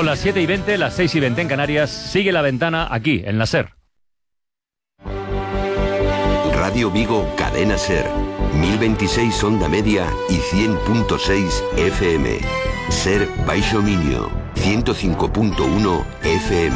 Son las 7:20, las 6:20 en Canarias. Sigue La Ventana aquí, en la SER. Radio Vigo, Cadena SER. 1026 onda media y 100.6 FM. SER Baixo Miño, 105.1 FM.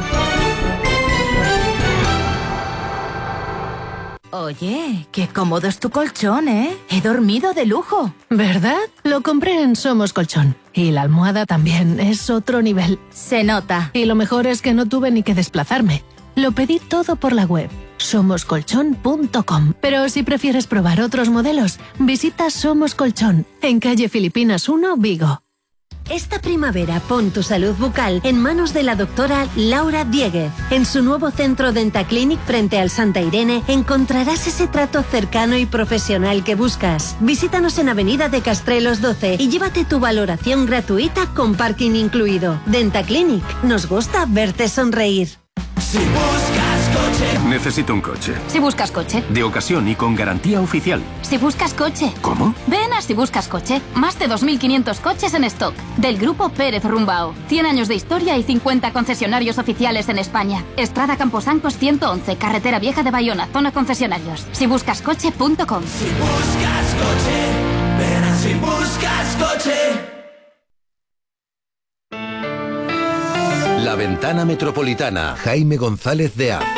Oye, qué cómodo es tu colchón, ¿eh? He dormido de lujo. ¿Verdad? Lo compré en Somos Colchón. Y la almohada también es otro nivel. Se nota. Y lo mejor es que no tuve ni que desplazarme. Lo pedí todo por la web, somoscolchón.com. Pero si prefieres probar otros modelos, visita Somos Colchón, en calle Filipinas 1, Vigo. Esta primavera pon tu salud bucal en manos de la doctora Laura Dieguez. En su nuevo centro Dentaclinic frente al Santa Irene encontrarás ese trato cercano y profesional que buscas. Visítanos en Avenida de Castrelos 12 y llévate tu valoración gratuita con parking incluido. Dentaclinic, nos gusta verte sonreír. Si buscas coche. Necesito un coche. Si buscas coche. De ocasión y con garantía oficial. Si buscas coche. ¿Cómo? Ven a Si Buscas Coche. Más de 2.500 coches en stock. Del grupo Pérez Rumbao. 100 años de historia y 50 concesionarios oficiales en España. Estrada Camposancos 111, Carretera Vieja de Bayona, zona concesionarios. SiBuscasCoche.com. Si buscas coche. Ven a Si Buscas Coche. La Ventana Metropolitana. Jaime González de Az.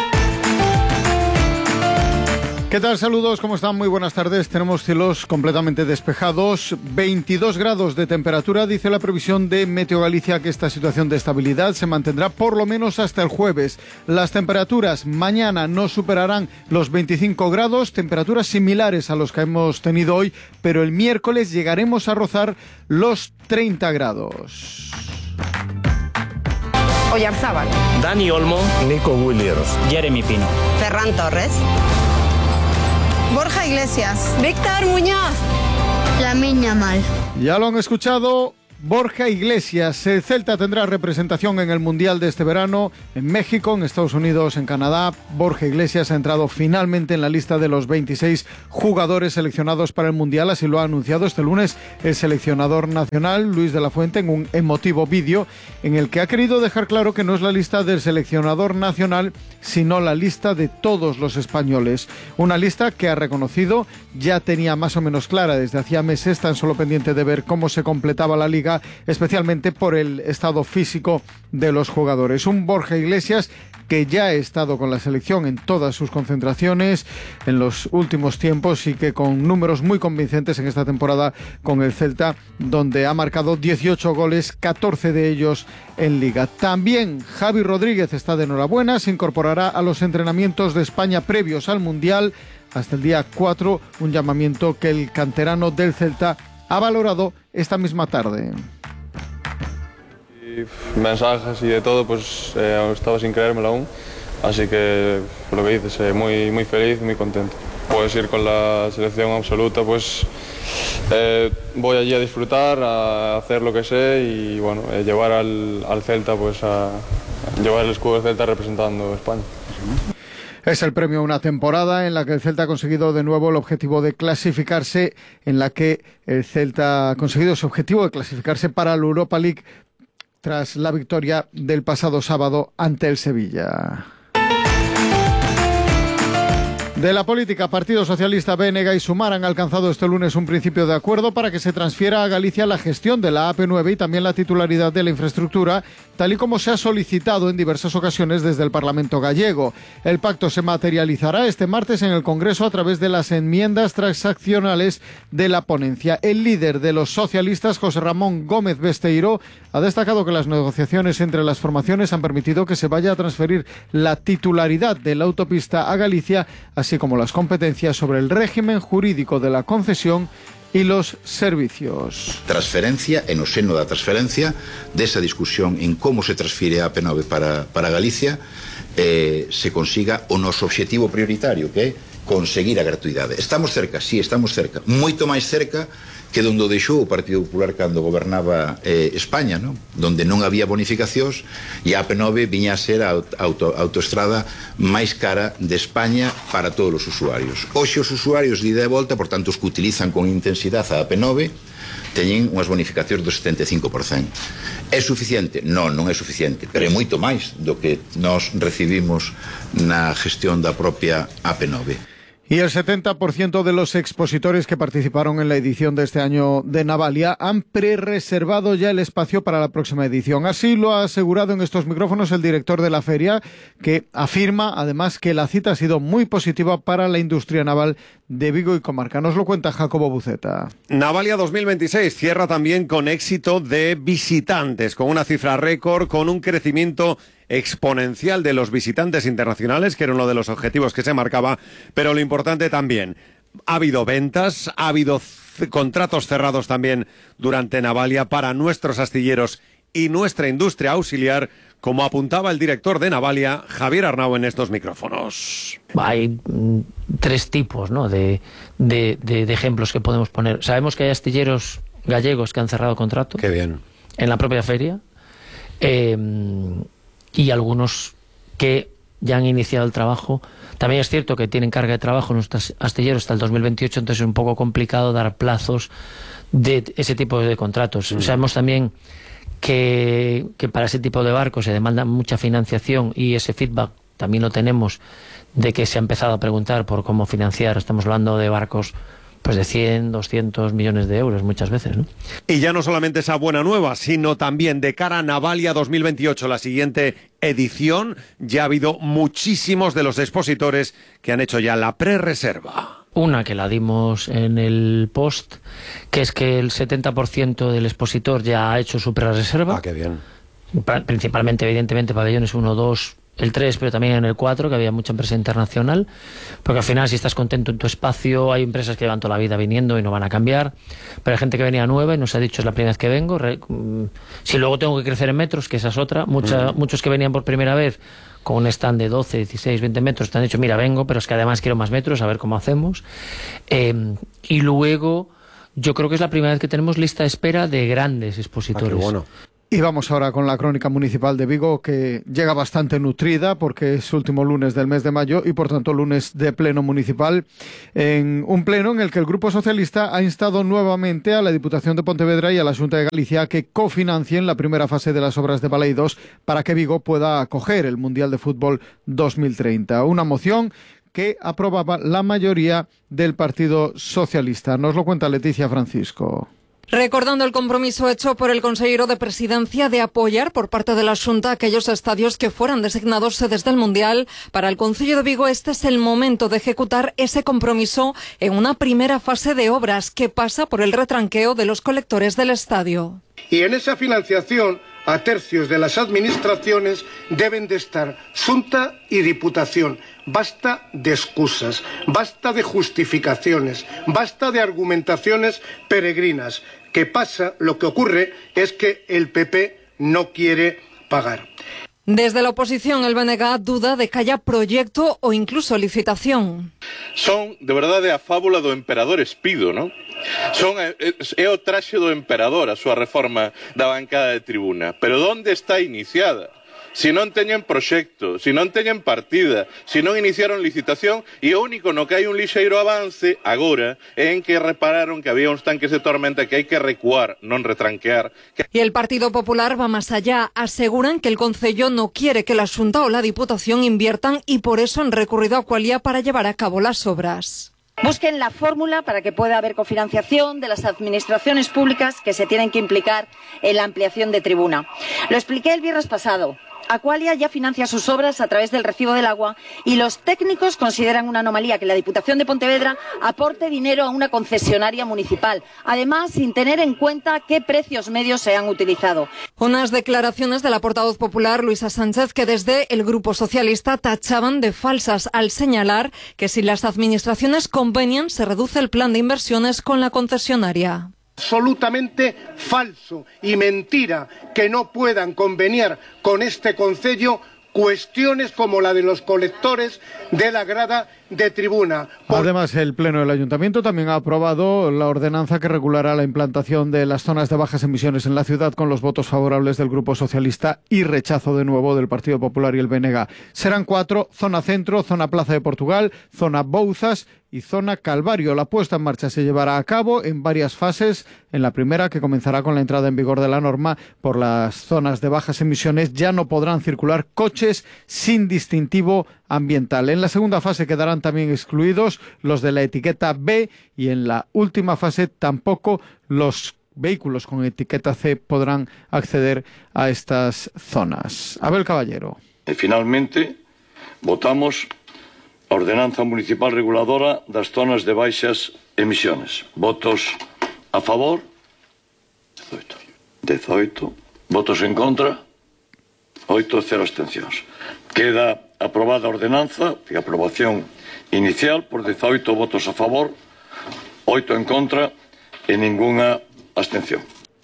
¿Qué tal? Saludos, ¿cómo están? Muy buenas tardes. Tenemos cielos completamente despejados, 22 grados de temperatura. Dice la previsión de Meteo Galicia que esta situación de estabilidad se mantendrá por lo menos hasta el jueves. Las temperaturas mañana no superarán los 25 grados, temperaturas similares a los que hemos tenido hoy, pero el miércoles llegaremos a rozar los 30 grados. Oyarzábal, Dani Olmo, Nico Williams, Jeremy Pino, Ferran Torres, Borja Iglesias, Víctor Muñoz, Lamine Yamal. Ya lo han escuchado. Borja Iglesias. El Celta tendrá representación en el Mundial de este verano en México, en Estados Unidos, en Canadá. Borja Iglesias ha entrado finalmente en la lista de los 26 jugadores seleccionados para el Mundial. Así lo ha anunciado este lunes el seleccionador nacional, Luis de la Fuente, en un emotivo vídeo en el que ha querido dejar claro que no es la lista del seleccionador nacional, sino la lista de todos los españoles. Una lista que ha reconocido ya tenía más o menos clara desde hacía meses, tan solo pendiente de ver cómo se completaba la liga, especialmente por el estado físico de los jugadores. Un Borja Iglesias que ya ha estado con la selección en todas sus concentraciones en los últimos tiempos y que con números muy convincentes en esta temporada con el Celta, donde ha marcado 18 goles, 14 de ellos en Liga. También Javi Rodríguez está de enhorabuena, se incorporará a los entrenamientos de España previos al Mundial hasta el día 4, un llamamiento que el canterano del Celta ha valorado esta misma tarde. Y mensajes y de todo, pues estaba sin creérmelo aún, así que lo que dices, muy feliz, muy contento. Puedes ir con la selección absoluta, pues voy allí a disfrutar, a hacer lo que sé y bueno, llevar al Celta, pues a llevar el escudo del Celta representando a España. Es el premio a una temporada en la que el Celta ha conseguido de nuevo el objetivo de clasificarse, en la que el Celta ha conseguido su objetivo de clasificarse para la Europa League tras la victoria del pasado sábado ante el Sevilla. De la política, Partido Socialista, BNG y Sumar han alcanzado este lunes un principio de acuerdo para que se transfiera a Galicia la gestión de la AP9 y también la titularidad de la infraestructura, tal y como se ha solicitado en diversas ocasiones desde el Parlamento gallego. El pacto se materializará este martes en el Congreso a través de las enmiendas transaccionales de la ponencia. El líder de los socialistas, José Ramón Gómez Besteiro, ha destacado que las negociaciones entre las formaciones han permitido que se vaya a transferir la titularidad de la autopista a Galicia, así como las competencias sobre el régimen jurídico de la concesión y los servicios. Transferencia, en o seno da transferencia, desa discusión en como se transfire a AP9 para Galicia, se consiga o noso obxectivo prioritario, que é conseguir a gratuidade. Estamos cerca, sí, estamos cerca, moito máis cerca que donde o deixou o Partido Popular cando gobernaba España, ¿no? Donde non había bonificacións e a AP9 viña a ser a autoestrada máis cara de España para todos os usuarios. Hoxe os usuarios de ida e volta, por tanto os que utilizan con intensidade a AP9, teñen unhas bonificacións do 75%. É suficiente? Non é suficiente, pero é moito máis do que nós recibimos na gestión da propia AP9. Y el 70% de los expositores que participaron en la edición de este año de Navalia han prerreservado ya el espacio para la próxima edición. Así lo ha asegurado en estos micrófonos el director de la feria, que afirma además que la cita ha sido muy positiva para la industria naval de Vigo y comarca. Nos lo cuenta Jacobo Buceta. Navalia 2026 cierra también con éxito de visitantes, con una cifra récord, con un crecimiento exponencial de los visitantes internacionales, que era uno de los objetivos que se marcaba, pero lo importante también, ha habido ventas, ha habido contratos cerrados también durante Navalia para nuestros astilleros y nuestra industria auxiliar, como apuntaba el director de Navalia, Javier Arnau, en estos micrófonos. Hay tres tipos, ¿no?, de ejemplos que podemos poner. Sabemos que hay astilleros gallegos que han cerrado contrato. Qué bien. En la propia feria. Y algunos que ya han iniciado el trabajo. También es cierto que tienen carga de trabajo nuestros astilleros hasta el 2028, entonces es un poco complicado dar plazos de ese tipo de contratos. Sabemos también que para ese tipo de barcos se demanda mucha financiación, y ese feedback también lo tenemos, de que se ha empezado a preguntar por cómo financiar. Estamos hablando de barcos pues de 100, 200 millones de euros muchas veces, ¿no? Y ya no solamente esa buena nueva, sino también de cara a Navalia 2028, la siguiente edición, ya ha habido muchísimos de los expositores que han hecho ya la prerreserva. Una que la dimos en el post, que es que el 70% del expositor ya ha hecho su prerreserva. Ah, qué bien. Principalmente, evidentemente, pabellones 1, 2... el 3, pero también en el 4, que había mucha empresa internacional, porque al final, si estás contento en tu espacio, hay empresas que llevan toda la vida viniendo y no van a cambiar, pero hay gente que venía nueva y nos ha dicho: es la primera vez que vengo. Si luego tengo que crecer en metros, que esa es otra, muchos que venían por primera vez con un stand de 12, 16, 20 metros, te han dicho: mira, vengo, pero es que además quiero más metros, a ver cómo hacemos. Y luego, yo creo que es la primera vez que tenemos lista de espera de grandes expositores. Ah, qué bueno. Y vamos ahora con la crónica municipal de Vigo, que llega bastante nutrida porque es último lunes del mes de mayo y por tanto lunes de pleno municipal, en un pleno en el que el Grupo Socialista ha instado nuevamente a la Diputación de Pontevedra y a la Xunta de Galicia que cofinancien la primera fase de las obras de Baleidos para que Vigo pueda acoger el Mundial de Fútbol 2030. Una moción que aprobaba la mayoría del Partido Socialista. Nos lo cuenta Leticia Francisco. Recordando el compromiso hecho por el consejero de Presidencia de apoyar por parte de la Xunta aquellos estadios que fueran designados sedes del Mundial, para el Concello de Vigo este es el momento de ejecutar ese compromiso en una primera fase de obras que pasa por el retranqueo de los colectores del estadio. Y en esa financiación, a tercios de las administraciones deben de estar Xunta y Diputación. Basta de excusas, basta de justificaciones, basta de argumentaciones peregrinas. ¿Qué pasa? Lo que ocurre es que el PP no quiere pagar. Desde la oposición, el BNG duda de que haya proyecto o incluso licitación. Son, de verdade, a fábula do emperador Espido, non? É o traxe do emperador, a súa reforma da bancada de tribuna. Pero onde está iniciada? Si non teñen proxecto, si non teñen partida, si non iniciaron licitación, e o único no que hai un lixeiro avance agora é en que repararon que había uns tanques de tormenta que hai que recuar, non retranquear. Y el Partido Popular va más allá. Aseguran que el Concello no quiere que la Xunta o la Diputación inviertan y por eso han recurrido a Qualia para llevar a cabo las obras. Busquen la fórmula para que pueda haber cofinanciación de las administraciones públicas que se tienen que implicar en la ampliación de tribuna. Lo expliqué el viernes pasado. Aqualia ya financia sus obras a través del recibo del agua y los técnicos consideran una anomalía que la Diputación de Pontevedra aporte dinero a una concesionaria municipal, además sin tener en cuenta qué precios medios se han utilizado. Unas declaraciones de la portavoz popular Luisa Sánchez que desde el Grupo Socialista tachaban de falsas al señalar que si las administraciones convenian se reduce el plan de inversiones con la concesionaria. Absolutamente falso y mentira que no puedan conveniar con este Concello cuestiones como la de los colectores de la grada de tribuna. Además, el Pleno del Ayuntamiento también ha aprobado la ordenanza que regulará la implantación de las zonas de bajas emisiones en la ciudad con los votos favorables del Grupo Socialista y rechazo de nuevo del Partido Popular y el BNG. Serán 4, zona centro, zona Plaza de Portugal, zona Bouzas y Zona Calvario. La puesta en marcha se llevará a cabo en varias fases. En la primera, que comenzará con la entrada en vigor de la norma, por las zonas de bajas emisiones ya no podrán circular coches sin distintivo ambiental. En la segunda fase quedarán también excluidos los de la etiqueta B y en la última fase tampoco los vehículos con etiqueta C podrán acceder a estas zonas. Abel Caballero. E finalmente, votamos a Ordenanza Municipal Reguladora das zonas de baixas emisiones. Votos a favor, 18. Votos en contra, 8, 0 abstencións. Queda aprobada a ordenanza, de aprobación inicial, por 18 votos a favor, 8 en contra e ningunha abstención.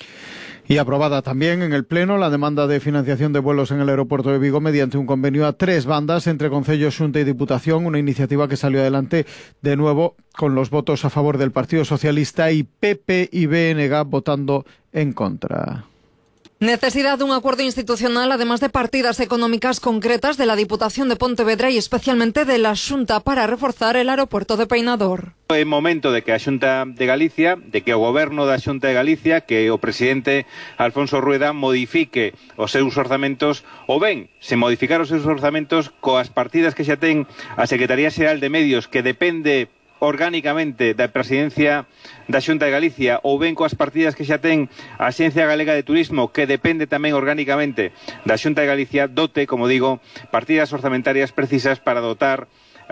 Y aprobada también en el Pleno la demanda de financiación de vuelos en el aeropuerto de Vigo mediante un convenio a 3 bandas entre Concello, Xunta y Diputación, una iniciativa que salió adelante de nuevo con los votos a favor del Partido Socialista y PP y BNG votando en contra. Necesidad de un acuerdo institucional, además de partidas económicas concretas de la Diputación de Pontevedra y especialmente de la Xunta para reforzar el aeropuerto de Peinador. É momento de que a Xunta de Galicia, de que o goberno da Xunta de Galicia, que o presidente Alfonso Rueda modifique os seus orzamentos, ou ben, se modificar os seus orzamentos coas partidas que xa ten a Secretaría Xeral de Medios, que depende orgánicamente da presidencia da Xunta de Galicia, ou ben coas partidas que xa ten a Axencia Galega de Turismo, que depende tamén orgánicamente da Xunta de Galicia, dote, como digo, partidas orzamentarias precisas para dotar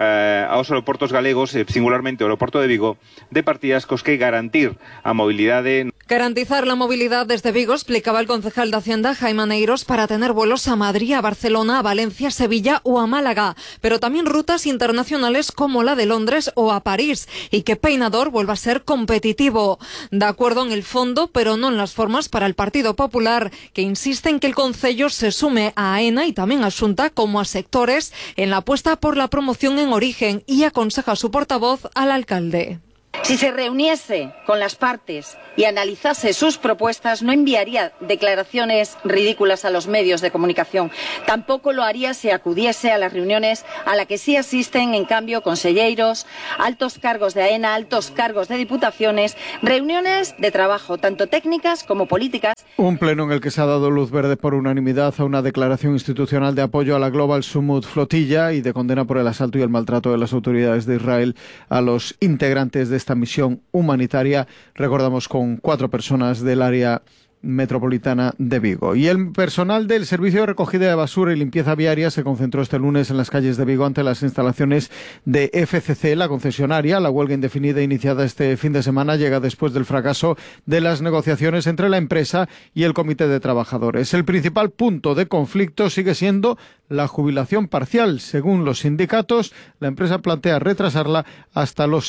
aos aeroportos galegos, singularmente o aeroporto de Vigo, de partidas cos que garantir a mobilidade. Garantizar la movilidad desde Vigo, explicaba el concejal de Hacienda, Jaime Aneiros, para tener vuelos a Madrid, a Barcelona, a Valencia, Sevilla o a Málaga, pero también rutas internacionales como la de Londres o a París, y que Peinador vuelva a ser competitivo. De acuerdo en el fondo, pero no en las formas, para el Partido Popular, que insiste en que el Concello se sume a AENA y también a Xunta como a sectores en la apuesta por la promoción en origen, y aconseja a su portavoz al alcalde. Si se reuniese con las partes y analizase sus propuestas, no enviaría declaraciones ridículas a los medios de comunicación. Tampoco lo haría si acudiese a las reuniones a las que sí asisten, en cambio, conselleiros, altos cargos de AENA, altos cargos de diputaciones, reuniones de trabajo, tanto técnicas como políticas. Un pleno en el que se ha dado luz verde por unanimidad a una declaración institucional de apoyo a la Global Summit Flotilla y de condena por el asalto y el maltrato de las autoridades de Israel a los integrantes de esta misión humanitaria, recordamos, con 4 personas del área metropolitana de Vigo. Y el personal del Servicio de Recogida de Basura y Limpieza Viaria se concentró este lunes en las calles de Vigo ante las instalaciones de FCC, la concesionaria. La huelga indefinida iniciada este fin de semana llega después del fracaso de las negociaciones entre la empresa y el Comité de Trabajadores. El principal punto de conflicto sigue siendo la jubilación parcial. Según los sindicatos, la empresa plantea retrasarla hasta los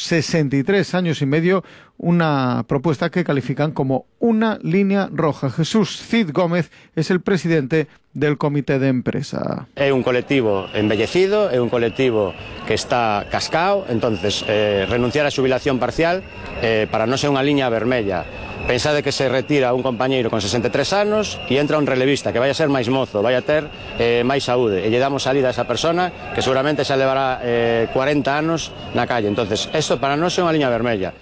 63 años y medio, una propuesta que califican como una línea roja. Jesús Cid Gómez es el presidente del comité de empresa. É un colectivo embellecido, é un colectivo que está cascao, entonces renunciar á xubilación parcial para non ser unha liña vermella. Pensade que se retira un compañeiro con 63 anos e entra un relevista que vai a ser máis mozo, vai a ter máis saúde, e lle damos salida a esa persona que seguramente xa levará 40 anos na calle. Entonces, esto para non ser unha liña vermella.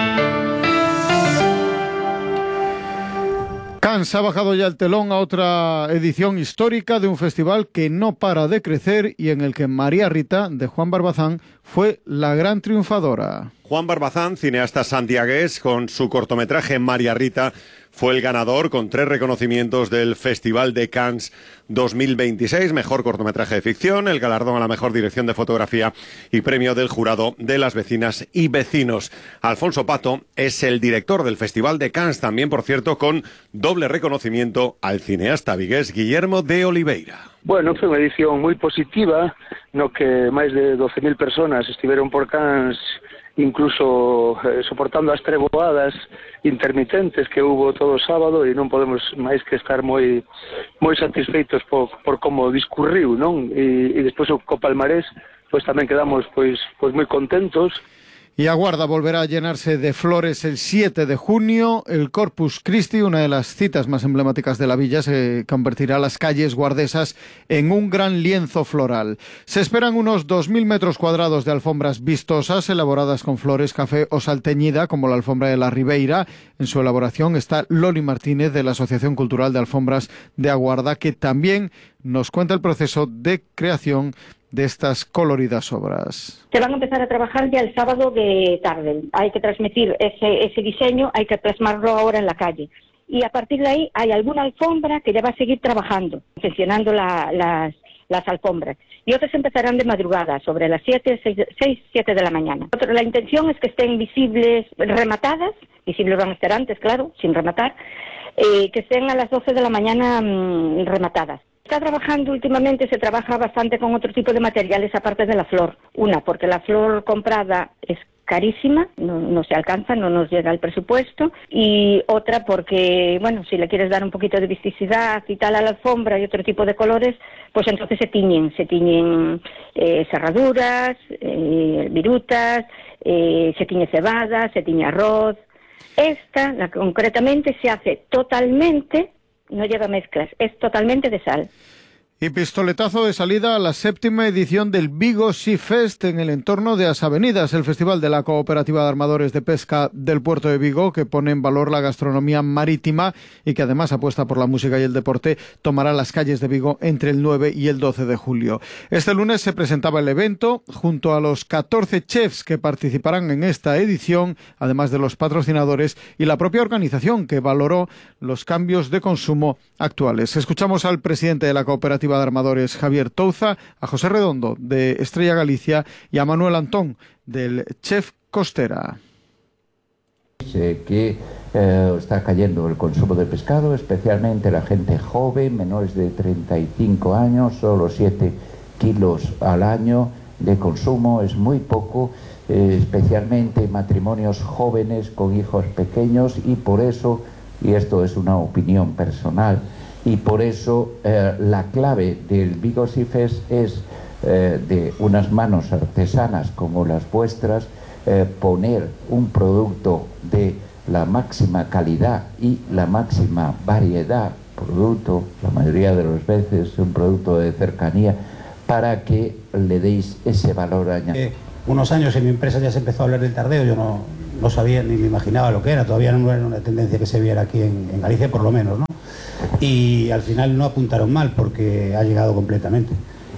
Cannes ha bajado ya el telón a otra edición histórica de un festival que no para de crecer y en el que María Rita, de Juan Barbazán, fue la gran triunfadora. Juan Barbazán, cineasta santiagués, con su cortometraje María Rita, fue el ganador con 3 reconocimientos del Festival de Cannes 2026, mejor cortometraje de ficción, el galardón a la mejor dirección de fotografía y premio del jurado de las vecinas y vecinos. Alfonso Pato es el director del Festival de Cannes, también, por cierto, con doble reconocimiento al cineasta vigués Guillermo de Oliveira. Bueno, foi unha edición moi positiva, no que máis de 12.000 personas estiveron por Cannes, incluso soportando as treboadas intermitentes que hubo todo o sábado, e non podemos máis que estar moi satisfeitos por como discurriu, non? E despois co palmarés, pois tamén quedamos pois moi contentos. Y Aguarda volverá a llenarse de flores el 7 de junio. El Corpus Christi, una de las citas más emblemáticas de la villa, se convertirá las calles guardesas en un gran lienzo floral. Se esperan unos 2.000 metros cuadrados de alfombras vistosas, elaboradas con flores, café o sal teñida, como la alfombra de la Ribeira. En su elaboración está Loli Martínez, de la Asociación Cultural de Alfombras de Aguarda, que también nos cuenta el proceso de creación de estas coloridas obras. Se van a empezar a trabajar ya el sábado de tarde. Hay que transmitir ese diseño, hay que plasmarlo ahora en la calle. Y a partir de ahí hay alguna alfombra que ya va a seguir trabajando, confeccionando las alfombras. Y otras empezarán de madrugada, sobre las 6, 7 de la mañana. La intención es que estén visibles, rematadas, visibles van a estar antes, claro, sin rematar, que estén a las 12 de la mañana rematadas. Está trabajando últimamente, se trabaja bastante con otro tipo de materiales aparte de la flor. Una, porque la flor comprada es carísima, no se alcanza, no nos llega el presupuesto. Y otra porque, bueno, si le quieres dar un poquito de visticidad y tal a la alfombra y otro tipo de colores, pues entonces se tiñen cerraduras, virutas, se tiñe cebada, se tiñe arroz. Esta, concretamente, se hace totalmente, no lleva mezclas, es totalmente de sal. Y pistoletazo de salida a la 7ª edición del Vigo Sea Fest en el entorno de As Avenidas, el festival de la Cooperativa de Armadores de Pesca del Puerto de Vigo, que pone en valor la gastronomía marítima y que además apuesta por la música y el deporte, tomará las calles de Vigo entre el 9 y el 12 de julio. Este lunes se presentaba el evento junto a los 14 chefs que participarán en esta edición, además de los patrocinadores y la propia organización, que valoró los cambios de consumo actuales. Escuchamos al presidente de la Cooperativa de Armadores, Javier Touza, a José Redondo, de Estrella Galicia, y a Manuel Antón, del Chef Costera. Que está cayendo el consumo de pescado, especialmente la gente joven, menores de 35 años, solo 7 kilos al año de consumo, es muy poco, especialmente matrimonios jóvenes con hijos pequeños, y por eso, y esto es una opinión personal, y por eso la clave del Vigo Sea Fest es de unas manos artesanas como las vuestras, poner un producto de la máxima calidad y la máxima variedad, producto, la mayoría de las veces un producto de cercanía, para que le deis ese valor añadido. Unos años en mi empresa ya se empezó a hablar del tardeo, yo no sabía ni me imaginaba lo que era, todavía no era una tendencia que se viera aquí en Galicia, por lo menos, ¿no? Y al final no apuntaron mal, porque ha llegado completamente.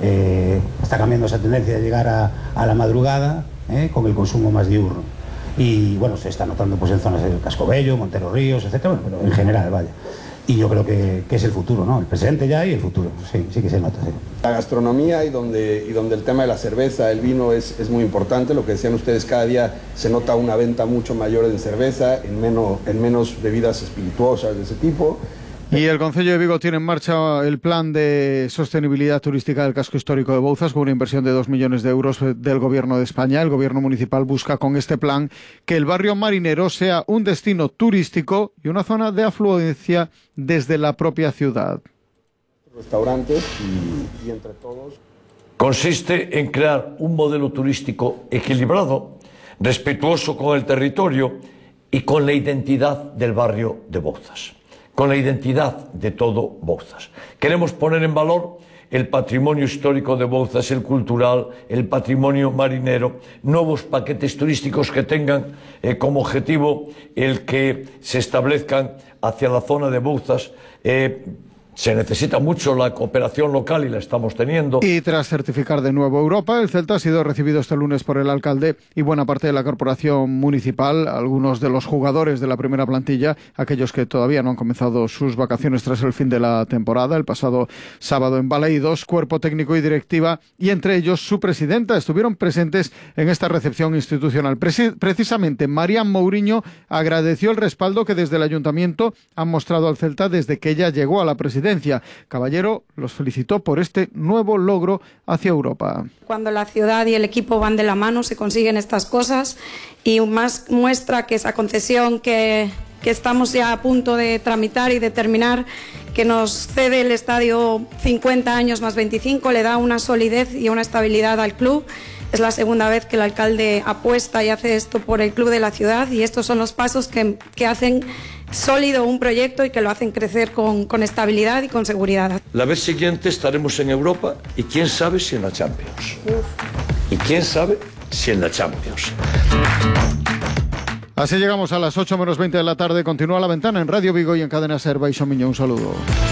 Está cambiando esa tendencia de llegar a la madrugada, con el consumo más diurno. Y bueno, se está notando pues en zonas del Cascobello, Montero Ríos, etcétera, bueno, pero en general, vaya. Y yo creo que es el futuro, ¿no? El presente ya y el futuro, sí que se nota, sí. La gastronomía y donde el tema de la cerveza, el vino es muy importante. Lo que decían ustedes, cada día se nota una venta mucho mayor en cerveza, en menos bebidas espirituosas de ese tipo. Y el Concello de Vigo tiene en marcha el plan de sostenibilidad turística del casco histórico de Bouzas, con una inversión de 2 millones de euros del Gobierno de España. El Gobierno municipal busca con este plan que el barrio marinero sea un destino turístico y una zona de afluencia desde la propia ciudad. Restaurantes y entre todos. Consiste en crear un modelo turístico equilibrado, respetuoso con el territorio y con la identidad del barrio de Bouzas, con la identidad de todo Bouzas. Queremos poner en valor el patrimonio histórico de Bouzas, el cultural, el patrimonio marinero, nuevos paquetes turísticos que tengan como objetivo el que se establezcan hacia la zona de Bouzas. Se necesita mucho la cooperación local y la estamos teniendo. Y tras certificar de nuevo Europa, el Celta ha sido recibido este lunes por el alcalde y buena parte de la corporación municipal, algunos de los jugadores de la primera plantilla, aquellos que todavía no han comenzado sus vacaciones tras el fin de la temporada, el pasado sábado en Baleidos, cuerpo técnico y directiva, y entre ellos su presidenta, estuvieron presentes en esta recepción institucional. Precisamente, Marian Mourinho agradeció el respaldo que desde el ayuntamiento han mostrado al Celta desde que ella llegó a la presidencia. Caballero los felicitó por este nuevo logro hacia Europa. Cuando la ciudad y el equipo van de la mano se consiguen estas cosas, y más muestra que esa concesión que estamos ya a punto de tramitar y de terminar, que nos cede el estadio 50 años más 25, le da una solidez y una estabilidad al club Es la segunda vez que el alcalde apuesta y hace esto por el club de la ciudad, y estos son los pasos que hacen sólido un proyecto y que lo hacen crecer con estabilidad y con seguridad. La vez siguiente estaremos en Europa y quién sabe si en la Champions. Y quién sabe si en la Champions. Así llegamos a las 8 menos 20 de la tarde. Continúa La Ventana en Radio Vigo y en Cadena Ser. Baixo Miño, un saludo.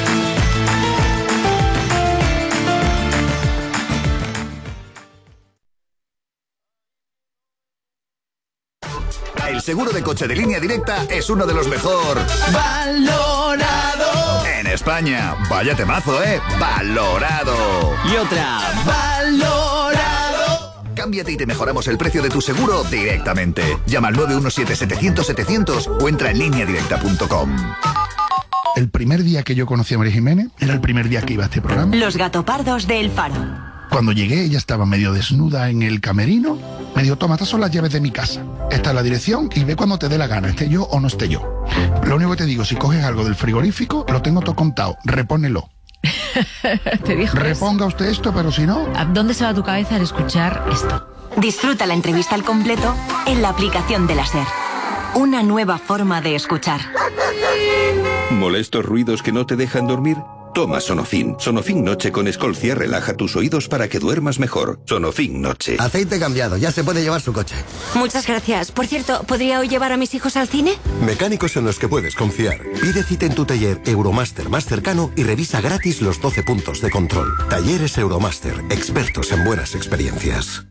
El seguro de coche de Línea Directa es uno de los mejor valorado en España. Vaya temazo, valorado. Y otra, valorado. Cámbiate y te mejoramos el precio de tu seguro directamente. Llama al 917-700-700 o entra en lineadirecta.com. El primer día que yo conocí a María Jiménez era el primer día que iba a este programa. Los gatopardos de El Faro. Cuando llegué, ella estaba medio desnuda en el camerino. Me dijo, toma, estas son las llaves de mi casa. Esta es la dirección y ve cuando te dé la gana, esté yo o no esté yo. Lo único que te digo, si coges algo del frigorífico, lo tengo todo contado, repónelo. ¿Te dijo Reponga usted esto, pero si no... ¿A dónde se va tu cabeza al escuchar esto? Disfruta la entrevista al completo en la aplicación de la SER. Una nueva forma de escuchar. ¿Molestos ruidos que no te dejan dormir? Toma Sonofin. Sonofin Noche con Escolcia relaja tus oídos para que duermas mejor. Sonofin Noche. Aceite cambiado, ya se puede llevar su coche. Muchas gracias. Por cierto, ¿podría hoy llevar a mis hijos al cine? Mecánicos en los que puedes confiar. Pide cita en tu taller Euromaster más cercano y revisa gratis los 12 puntos de control. Talleres Euromaster, expertos en buenas experiencias.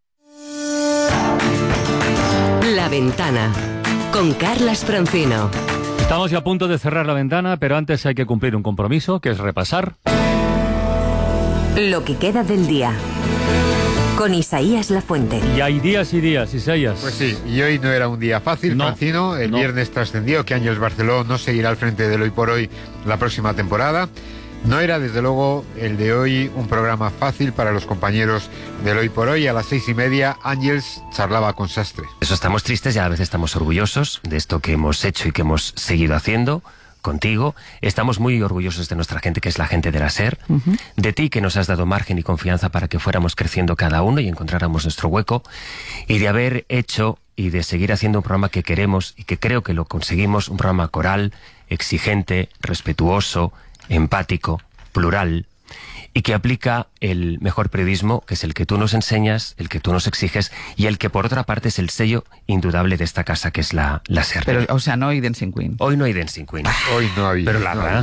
La Ventana, con Carlas Francino. Estamos ya a punto de cerrar La Ventana, pero antes hay que cumplir un compromiso, que es repasar lo que queda del día, con Isaías Lafuente. Y hay días y días, Isaías. Pues sí, y hoy no era un día fácil, Francino. El viernes trascendió que Ángeles Barceló no seguirá al frente del Hoy por Hoy la próxima temporada. No era, desde luego, el de hoy un programa fácil para los compañeros del Hoy por Hoy. A las 6:30, Ángeles charlaba con Sastre. Eso, estamos tristes y a la vez estamos orgullosos de esto que hemos hecho y que hemos seguido haciendo contigo. Estamos muy orgullosos de nuestra gente, que es la gente de la SER, de ti, que nos has dado margen y confianza para que fuéramos creciendo cada uno y encontráramos nuestro hueco, y de haber hecho y de seguir haciendo un programa que queremos y que creo que lo conseguimos, un programa coral, exigente, respetuoso, empático, plural, y que aplica el mejor periodismo, que es el que tú nos enseñas, el que tú nos exiges, y el que por otra parte es el sello indudable de esta casa, que es la SER. Pero, o sea, no hay Dancing Queen. Hoy no hay Dancing Queen. Hoy no había. Pero la